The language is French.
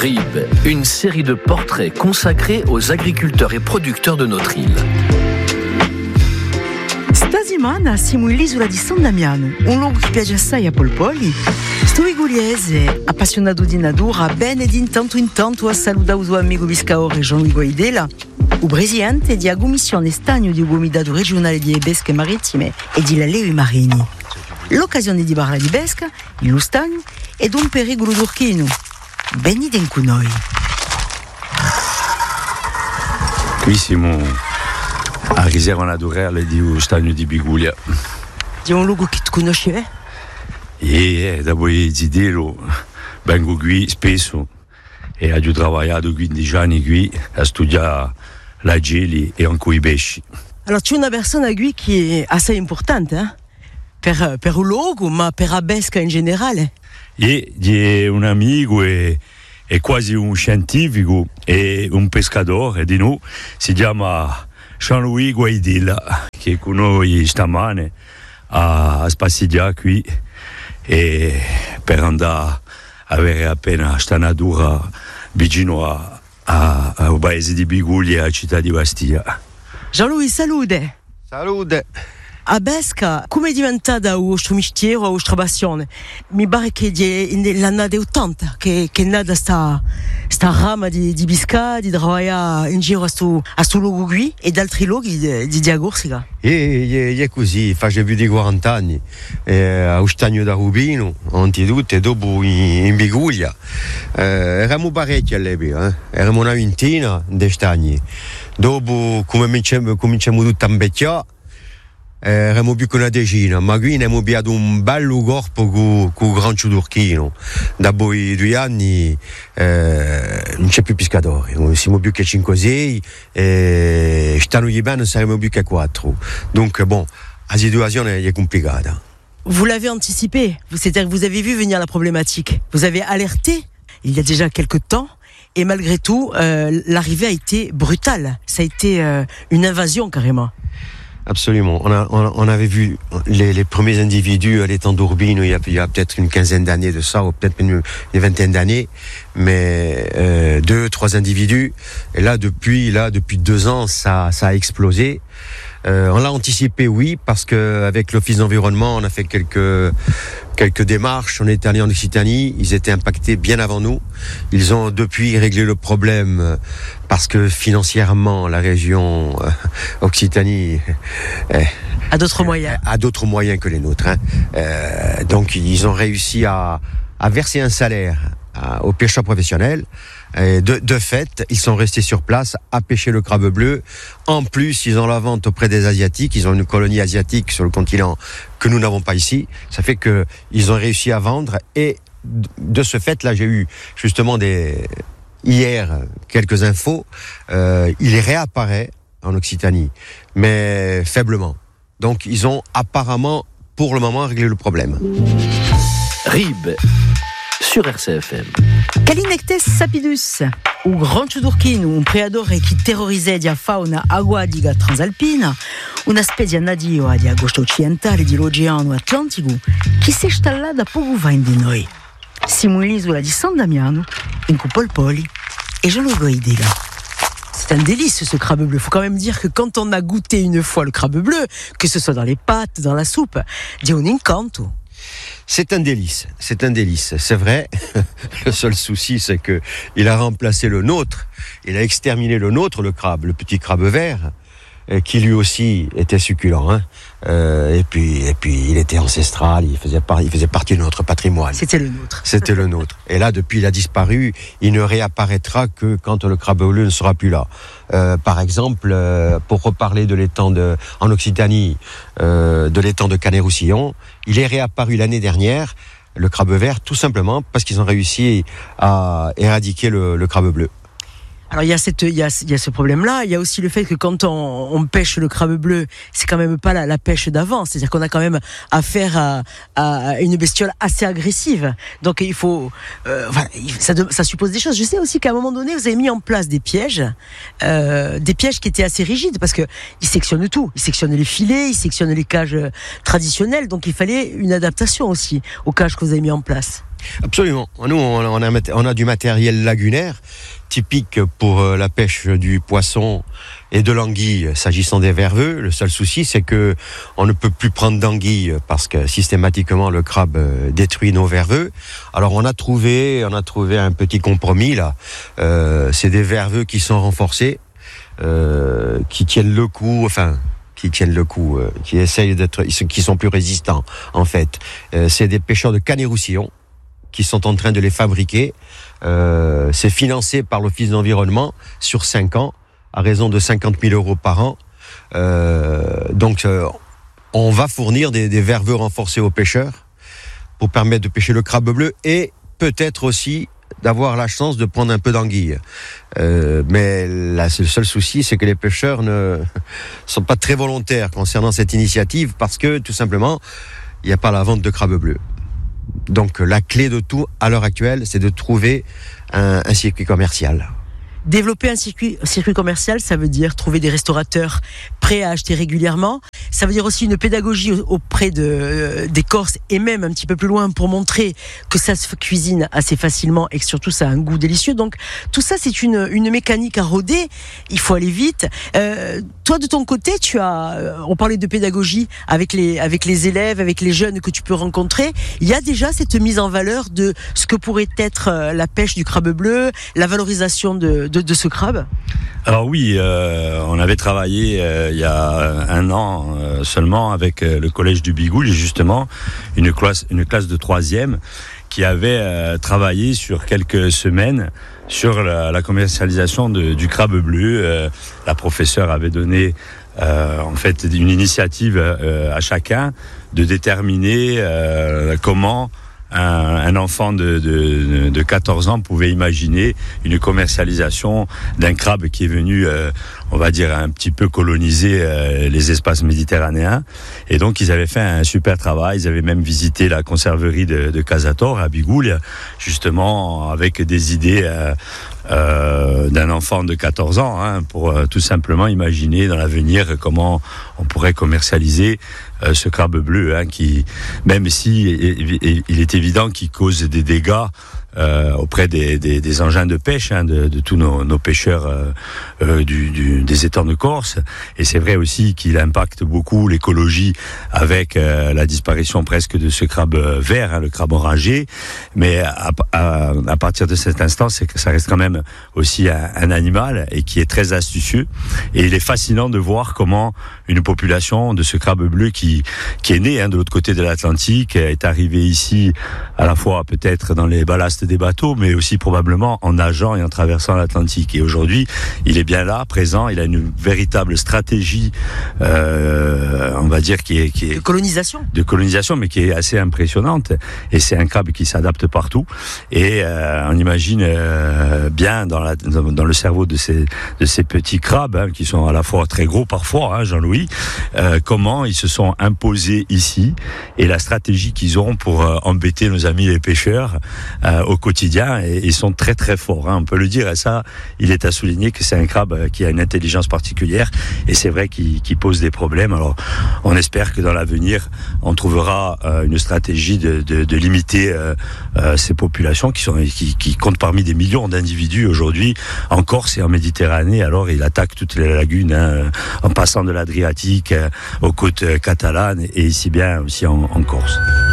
RIB, une série de portraits consacrés aux agriculteurs et producteurs de notre île. Stasima siamo nell'isola di San Damiano, un luogo che piace assai a Polpoli. Sto viguriese, appassionato di natura, bene di intanto in tanto a salutare il suo amico pescatore Jean-Louis Guaidela, il presidente della Commissione Stagno di Comitato Regionale di Pesche Marittime e di Laleo Marini. L'occasione di parlare di pesca, il stagno ed un pericolo d'urchino. Venite con noi. Qui siamo a riserva naturale di Stagno di Biguglia. È un luogo che tu conosci? Dopo di dirlo, vengo qui spesso e ho lavorato 15 anni qui a studiare la geli e anche i pesci. Allora c'è una persona qui che è assai importante, per il luogo, ma per la pesca in generale. È un amico e quasi un scientifico e un pescatore di noi, si chiama Jean-Louis Guaidela, che con noi stamane a spaziare qui e per andare a avere appena questa natura vicino al paese di Biguglia e alla città di Bastia. Jean-Louis, salute! Salute! A pesca, come è diventata il vostro mestiere o la vostra passione? Mi pare che l'anno 80 che è nata sta rama di pesca, di lavorare in giro a sto luogo qui e da altri luoghi di Corsica. È così, facevo più di 40 anni, a Stagno da Rubino, anzitutto, e dopo in Biguglia. Eravamo parecchi all'epoca, eravamo una ventina di stagni. Dopo cominciamo tutti a invecchiare. Eravamo più che una decina, ma qui abbiamo abbiato un bello corpo con il grancio d'urchino. Dopo i 2 anni non c'è più pescatori, siamo più che 5-6 e stanno bene, saremo più che 4. Donc bon, la situazione è complicata. Vous l'avez anticipé, c'est-à-dire que vous avez vu venir la problématique. Vous avez alerté il y a déjà quelques temps. Et malgré tout, l'arrivée a été brutale. Ça a été une invasion carrément. Absolument. On avait vu les premiers individus à l'étang d'Urbino il y a peut-être une quinzaine d'années de ça, ou peut-être une vingtaine d'années, mais 2-3 individus. Et là, depuis 2 ans, ça a explosé. On l'a anticipé, oui, parce que avec l'Office d'environnement, on a fait quelques démarches. On est allé en Occitanie, ils étaient impactés bien avant nous. Ils ont depuis réglé le problème parce que financièrement, la région Occitanie a d'autres moyens que les nôtres. Donc, ils ont réussi à verser un salaire aux pêcheurs professionnels. Et de fait, ils sont restés sur place à pêcher le crabe bleu. En plus, ils ont la vente auprès des Asiatiques. Ils ont une colonie asiatique sur le continent que nous n'avons pas ici. Ça fait que ils ont réussi à vendre. Et de ce fait, là, j'ai eu justement hier quelques infos. Il réapparaît en Occitanie, mais faiblement. Donc, ils ont apparemment, pour le moment, réglé le problème. RIB sur RCFM. Calinectes sapidus, o grancio d'urchino, un predatore che terrorizza la fauna acquatica transalpina, una specie nativa di costa occidentale dell'Oceano Atlantico che si è installata poco fa in di noi. Siamo nell'isola di San Damiano, in Polpoli et Jean-Louis Guaidela. C'est un délice ce crabe bleu. Il faut quand même dire que quand on a goûté une fois le crabe bleu, que ce soit dans les pâtes, dans la soupe, di un incanto. C'est un délice, c'est vrai. Le seul souci, c'est que il a remplacé le nôtre, il a exterminé le nôtre, le crabe, le petit crabe vert, qui lui aussi était succulent. Et puis il était ancestral, il faisait partie de notre patrimoine. C'était le nôtre. Et là, depuis, il a disparu. Il ne réapparaîtra que quand le crabe bleu ne sera plus là. Par exemple, pour reparler de l'étang en Occitanie, de l'étang de Canet-Roussillon, il est réapparu l'année dernière, le crabe vert, tout simplement parce qu'ils ont réussi à éradiquer le crabe bleu. Alors il y a ce problème-là. Il y a aussi le fait que quand on pêche le crabe bleu, c'est quand même pas la pêche d'avant. C'est-à-dire qu'on a quand même affaire à une bestiole assez agressive. Donc il faut, ça suppose des choses. Je sais aussi qu'à un moment donné, vous avez mis en place des pièges qui étaient assez rigides parce que ils sectionnent tout. Ils sectionnent les filets, ils sectionnent les cages traditionnelles. Donc il fallait une adaptation aussi aux cages que vous avez mis en place. Absolument. Nous, on a du matériel lagunaire, typique pour la pêche du poisson et de l'anguille, s'agissant des verveux. Le seul souci, c'est que on ne peut plus prendre d'anguille parce que systématiquement le crabe détruit nos verveux. Alors on a trouvé un petit compromis là. C'est des verveux qui sont renforcés, qui tiennent le coup, qui essayent qui sont plus résistants en fait. C'est des pêcheurs de Canet-Roussillon qui sont en train de les fabriquer. C'est financé par l'Office d'environnement sur 5 ans, à raison de 50 000 € par an. Donc, on va fournir des verveux renforcés aux pêcheurs pour permettre de pêcher le crabe bleu et peut-être aussi d'avoir la chance de prendre un peu d'anguille. Mais là, le seul souci, c'est que les pêcheurs ne sont pas très volontaires concernant cette initiative parce que, tout simplement, il n'y a pas la vente de crabe bleu. Donc la clé de tout à l'heure actuelle, c'est de trouver un circuit commercial. Développer un circuit commercial, ça veut dire trouver des restaurateurs prêts à acheter régulièrement. Ça veut dire aussi une pédagogie auprès des Corses et même un petit peu plus loin pour montrer que ça se cuisine assez facilement et que surtout ça a un goût délicieux. Donc tout ça, c'est une mécanique à roder. Il faut aller vite. Toi, de ton côté, on parlait de pédagogie avec les élèves, avec les jeunes que tu peux rencontrer. Il y a déjà cette mise en valeur de ce que pourrait être la pêche du crabe bleu, la valorisation de ce crabe. Alors oui, on avait travaillé il y a 1 an seulement avec le collège du Bigoul, justement, une classe de 3e qui avait travaillé sur quelques semaines sur la commercialisation du crabe bleu. La professeure avait donné en fait une initiative à chacun de déterminer comment un enfant de 14 ans pouvait imaginer une commercialisation d'un crabe qui est venu, on va dire, un petit peu coloniser les espaces méditerranéens. Et donc, ils avaient fait un super travail. Ils avaient même visité la conserverie de Casator, à Bigoul, justement, avec des idées d'un enfant de 14 ans, pour tout simplement imaginer dans l'avenir comment on pourrait commercialiser ce crabe bleu, qui, même si il est évident qu'il cause des dégâts auprès des engins de pêche, de tous nos pêcheurs des étangs de Corse. Et c'est vrai aussi qu'il impacte beaucoup l'écologie avec la disparition presque de ce crabe vert, le crabe enragé. Mais à partir de cet instant, c'est que ça reste quand même aussi un animal et qui est très astucieux. Et il est fascinant de voir comment une population de ce crabe bleu qui est né de l'autre côté de l'Atlantique est arrivée ici à la fois peut-être dans les ballasts des bateaux, mais aussi probablement en nageant et en traversant l'Atlantique. Et aujourd'hui, il est bien là, présent. Il a une véritable stratégie, on va dire, qui est de colonisation, mais qui est assez impressionnante. Et c'est un crabe qui s'adapte partout. Et on imagine bien dans le cerveau de ces petits crabes, qui sont à la fois très gros parfois, Jean-Louis, comment ils se sont imposés ici et la stratégie qu'ils auront pour embêter nos amis les pêcheurs au quotidien, et ils sont très très forts, on peut le dire. Et ça, il est à souligner que c'est un crabe qui a une intelligence particulière, et c'est vrai qu'il pose des problèmes. Alors on espère que dans l'avenir on trouvera une stratégie de limiter ces populations qui comptent parmi des millions d'individus aujourd'hui en Corse et en Méditerranée. Alors il attaque toutes les lagunes, en passant de l'Adriatique aux côtes catalanes et ici bien aussi en Corse.